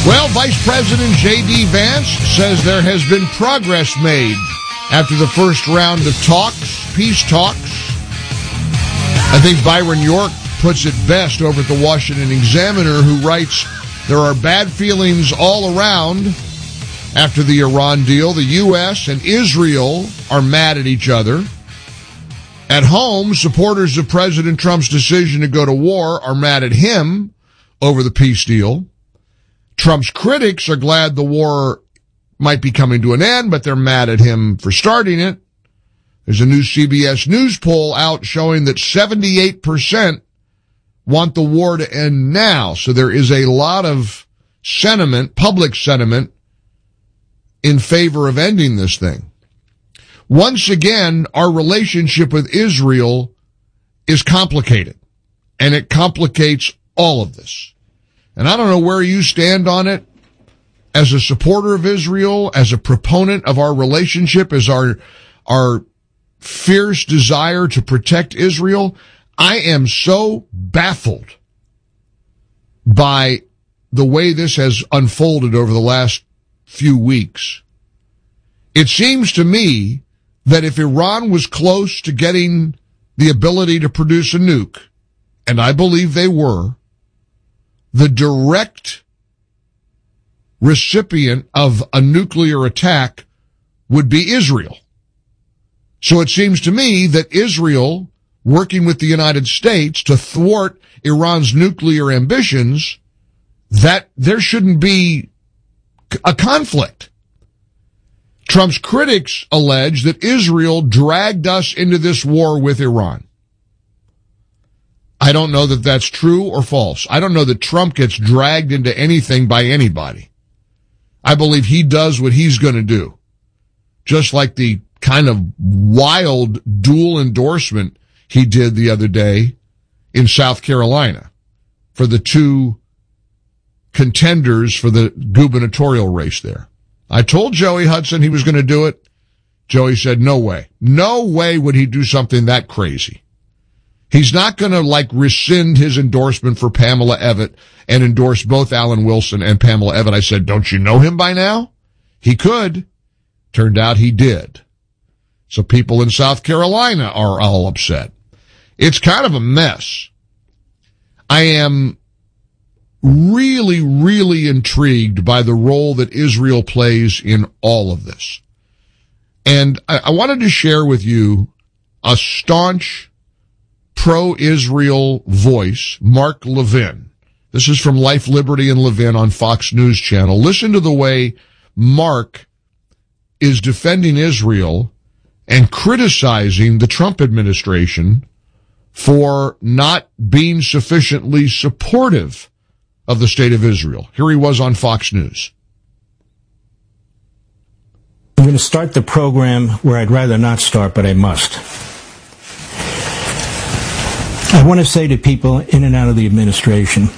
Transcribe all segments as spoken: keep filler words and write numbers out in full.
Well, Vice President J D. Vance says there has been progress made after the first round of talks, peace talks. I think Byron York puts it best over at the Washington Examiner, who writes, there are bad feelings all around after the Iran deal. The U S and Israel are mad at each other. At home, supporters of President Trump's decision to go to war are mad at him over the peace deal. Trump's critics are glad the war might be coming to an end, but they're mad at him for starting it. There's a new C B S News poll out showing that seventy-eight percent want the war to end now. So there is a lot of sentiment, public sentiment, in favor of ending this thing. Once again, our relationship with Israel is complicated, and it complicates all of this. And I don't know where you stand on it as a supporter of Israel, as a proponent of our relationship, as our, our fierce desire to protect Israel. I am so baffled by the way this has unfolded over the last few weeks. It seems to me that if Iran was close to getting the ability to produce a nuke, and I believe they were, the direct recipient of a nuclear attack would be Israel. So it seems to me that Israel, working with the United States to thwart Iran's nuclear ambitions, that there shouldn't be a conflict. Trump's critics allege that Israel dragged us into this war with Iran. I don't know that that's true or false. I don't know that Trump gets dragged into anything by anybody. I believe he does what he's going to do. Just like the kind of wild dual endorsement he did the other day in South Carolina for the two contenders for the gubernatorial race there. I told Joey Hudson he was going to do it. Joey said, no way. No way would he do something that crazy. He's not going to, like, rescind his endorsement for Pamela Evett and endorse both Alan Wilson and Pamela Evett. I said, don't you know him by now? He could. Turned out he did. So people in South Carolina are all upset. It's kind of a mess. I am really, really intrigued by the role that Israel plays in all of this. And I, I wanted to share with you a staunch pro-Israel voice, Mark Levin. This is from Life, Liberty, and Levin on Fox News Channel. Listen to the way Mark is defending Israel and criticizing the Trump administration for not being sufficiently supportive of the state of Israel. Here he was on Fox News. I'm going to start the program where I'd rather not start, but I must. I want to say to people in and out of the administration,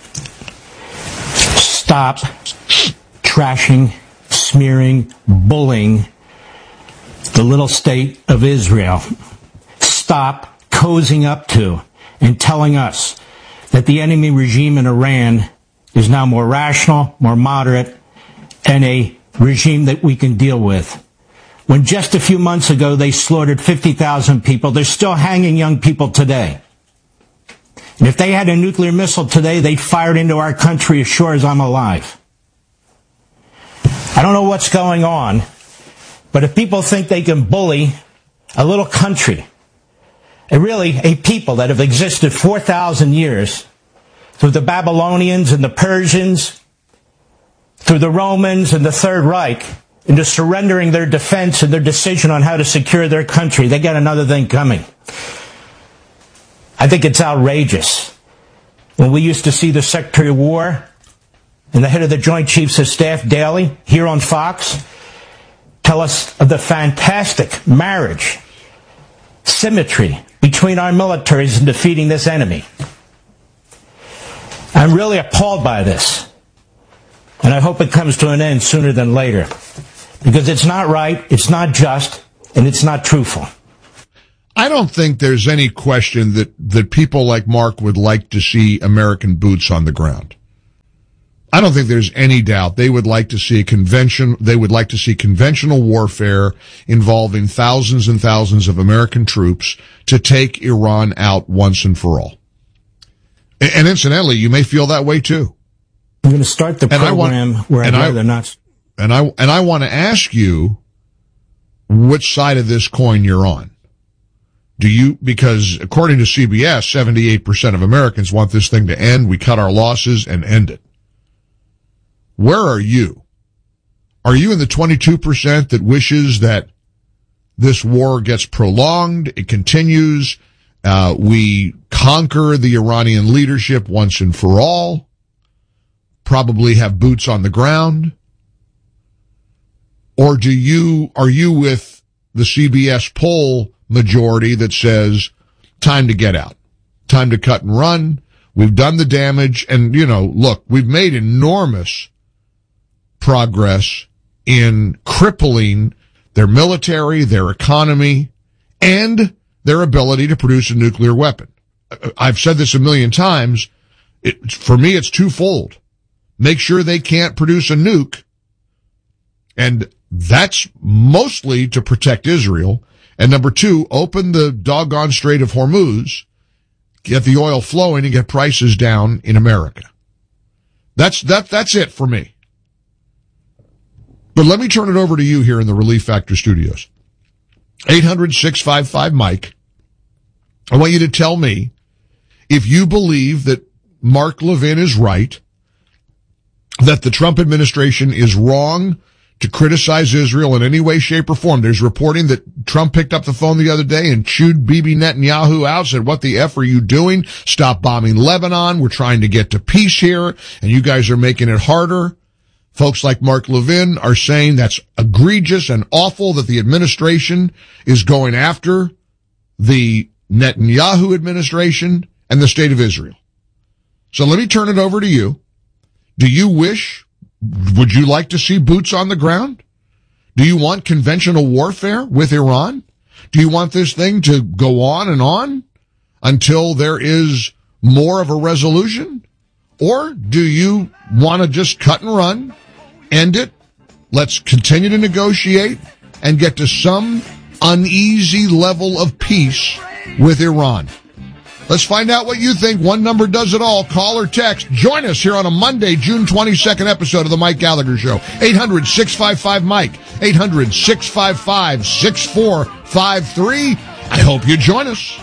stop trashing, smearing, bullying the little state of Israel. Stop cozying up to and telling us that the enemy regime in Iran is now more rational, more moderate, and a regime that we can deal with. When just a few months ago they slaughtered fifty thousand people, they're still hanging young people today. And if they had a nuclear missile today, they'd fire it into our country as sure as I'm alive. I don't know what's going on, but if people think they can bully a little country, a really a people that have existed four thousand years, through the Babylonians and the Persians, through the Romans and the Third Reich, into surrendering their defense and their decision on how to secure their country, they got another thing coming. I think it's outrageous. When we used to see the Secretary of War and the head of the Joint Chiefs of Staff daily here on Fox tell us of the fantastic marriage, symmetry between our militaries in defeating this enemy. I'm really appalled by this. And I hope it comes to an end sooner than later. Because it's not right, it's not just, and it's not truthful. I don't think there's any question that, that people like Mark would like to see American boots on the ground. I don't think there's any doubt they would like to see a convention, they would like to see conventional warfare involving thousands and thousands of American troops to take Iran out once and for all. And incidentally, you may feel that way too. I'm going to start the program want, where I'd rather I, not. And I, and I want to ask you which side of this coin you're on. Do you, because according to C B S, seventy-eight percent of Americans want this thing to end. We cut our losses and end it. Where are you? Are you in the twenty-two percent that wishes that this war gets prolonged, it continues, uh, we conquer the Iranian leadership once and for all, probably have boots on the ground? Or do you, are you with the C B S poll majority that says, time to get out, time to cut and run, we've done the damage, and, you know, look, we've made enormous progress in crippling their military, their economy, and their ability to produce a nuclear weapon. I've said this a million times. It, for me, it's twofold. Make sure they can't produce a nuke, and that's mostly to protect Israel. And number two, open the doggone Strait of Hormuz, get the oil flowing, and get prices down in America. That's, that, that's it for me. But let me turn it over to you here in the Relief Factor studios. eight hundred, six five five, Mike. I want you to tell me if you believe that Mark Levin is right, that the Trump administration is wrong to criticize Israel in any way, shape, or form. There's reporting that Trump picked up the phone the other day and chewed Bibi Netanyahu out, said, what the F are you doing? Stop bombing Lebanon. We're trying to get to peace here, and you guys are making it harder. Folks like Mark Levin are saying that's egregious and awful that the administration is going after the Netanyahu administration and the state of Israel. So let me turn it over to you. Do you wish, would you like to see boots on the ground? Do you want conventional warfare with Iran? Do you want this thing to go on and on until there is more of a resolution? Or do you want to just cut and run, end it, let's continue to negotiate, and get to some uneasy level of peace with Iran? Let's find out what you think. One number does it all. Call or text. Join us here on a Monday, June twenty-second episode of The Mike Gallagher Show. eight hundred, six five five, Mike. eight hundred, six five five, six four five three. I hope you join us.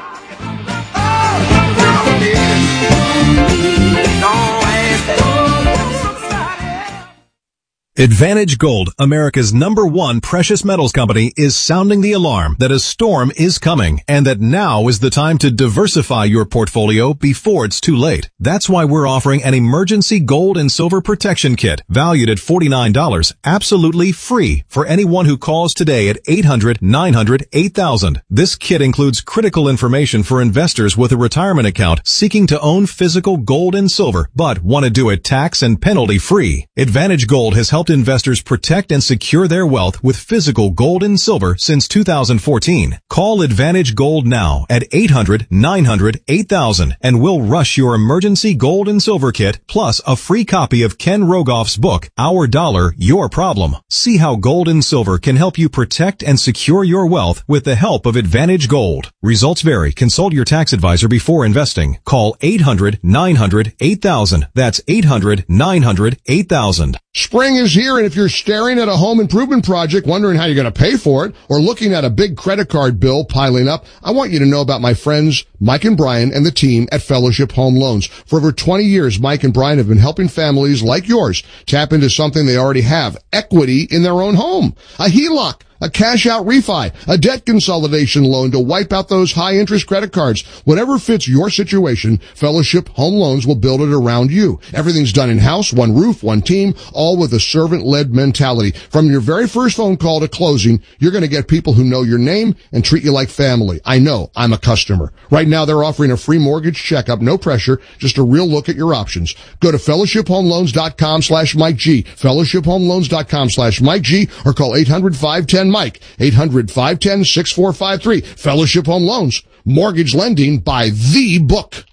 Advantage Gold, America's number one precious metals company, is sounding the alarm that a storm is coming and that now is the time to diversify your portfolio before it's too late. That's why we're offering an emergency gold and silver protection kit valued at forty-nine dollars, absolutely free for anyone who calls today at eight hundred, nine hundred, eight thousand. This kit includes critical information for investors with a retirement account seeking to own physical gold and silver but want to do it tax and penalty free. Advantage Gold has helped investors protect and secure their wealth with physical gold and silver since two thousand fourteen. Call Advantage Gold now at eight hundred, nine hundred, eight thousand and we'll rush your emergency gold and silver kit plus a free copy of Ken Rogoff's book, Our Dollar, Your Problem. See how gold and silver can help you protect and secure your wealth with the help of Advantage Gold. Results vary. Consult your tax advisor before investing. Call eight hundred, nine hundred, eight thousand. That's eight hundred, nine hundred, eight thousand. Spring is here, and if you're staring at a home improvement project, wondering how you're going to pay for it, or looking at a big credit card bill piling up, I want you to know about my friends Mike and Brian and the team at Fellowship Home Loans. For over twenty years, Mike and Brian have been helping families like yours tap into something they already have, equity in their own home. A H E L O C, a cash-out refi, a debt consolidation loan to wipe out those high-interest credit cards. Whatever fits your situation, Fellowship Home Loans will build it around you. Everything's done in-house, one roof, one team, all with a servant-led mentality. From your very first phone call to closing, you're going to get people who know your name and treat you like family. I know. I'm a customer. Right now, they're offering a free mortgage checkup, no pressure, just a real look at your options. Go to fellowship home loans dot com slash Mike G, fellowship home loans dot com slash Mike G, or call eight hundred, five one zero, Mike, eight hundred, five one zero, six four five three. Fellowship Home Loans, mortgage lending by the book.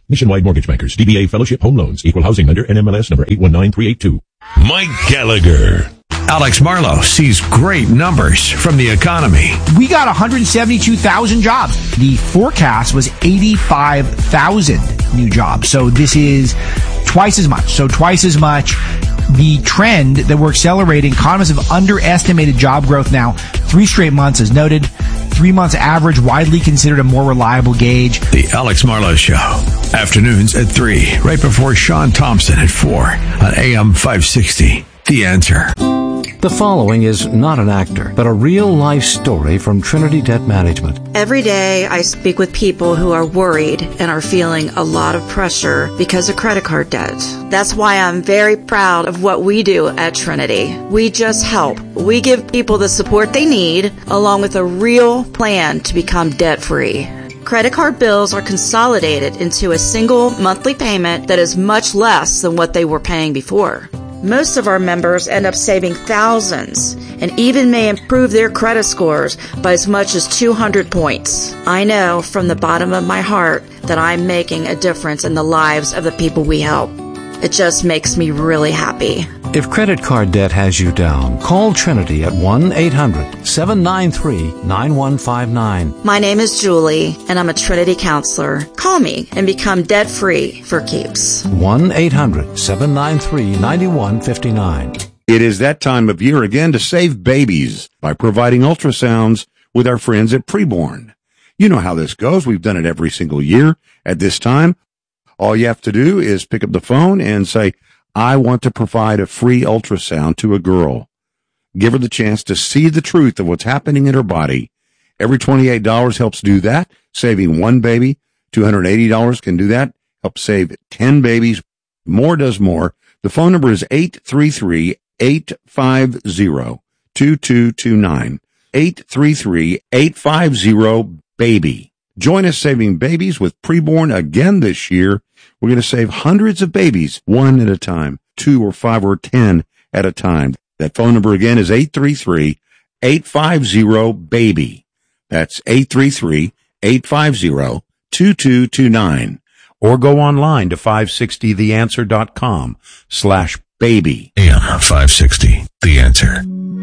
Nationwide Mortgage Bankers, D B A Fellowship Home Loans, Equal Housing Lender, N M L S number eight one nine three eight two. Mike Gallagher. Alex Marlowe sees great numbers from the economy. We got one hundred seventy-two thousand jobs. The forecast was eighty-five thousand new jobs. So this is twice as much. So twice as much. The trend that we're accelerating, economists have underestimated job growth now three straight months, as noted. Three months average, widely considered a more reliable gauge. The Alex Marlowe Show. Afternoons at three, right before Sean Thompson at four on A M five sixty. The Answer. The following is not an actor, but a real-life story from Trinity Debt Management. Every day I speak with people who are worried and are feeling a lot of pressure because of credit card debt. That's why I'm very proud of what we do at Trinity. We just help. We give people the support they need, along with a real plan to become debt-free. Credit card bills are consolidated into a single monthly payment that is much less than what they were paying before. Most of our members end up saving thousands and even may improve their credit scores by as much as two hundred points. I know from the bottom of my heart that I'm making a difference in the lives of the people we help. It just makes me really happy. If credit card debt has you down, call Trinity at one eight hundred seven nine three nine one five nine. My name is Julie, and I'm a Trinity counselor. Call me and become debt-free for keeps. one eight hundred seven nine three nine one five nine. It is that time of year again to save babies by providing ultrasounds with our friends at Preborn. You know how this goes. We've done it every single year at this time. All you have to do is pick up the phone and say, I want to provide a free ultrasound to a girl. Give her the chance to see the truth of what's happening in her body. Every twenty-eight dollars helps do that, saving one baby. two hundred eighty dollars can do that, help save ten babies. More does more. The phone number is eight three three, eight five zero, two two two nine. eight three three, eight five zero, BABY. Join us saving babies with Preborn again this year. We're going to save hundreds of babies, one at a time, two or five or ten at a time. That phone number again is eight three three, eight five zero, BABY. That's eight three three, eight five zero, two two two nine. Or go online to five sixty the answer dot com slash baby. A M five sixty, The Answer.